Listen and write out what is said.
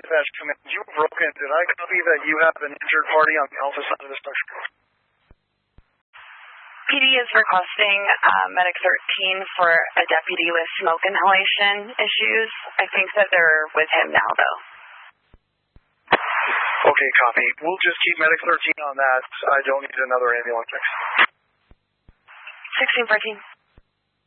dispatch command. You were broken. Did I copy that you have an injured party on the Alpha side of the structure? PD is requesting Medic 13 for a deputy with smoke inhalation issues. I think that they're with him now, though. Okay, copy. We'll just keep Medic 13 on that. I don't need another ambulance. 1614.